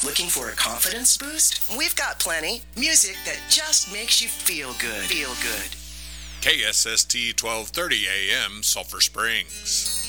Looking for a confidence boost? We've got plenty. Music that just makes you feel good. Feel good. KSST 1230 AM, Sulphur Springs.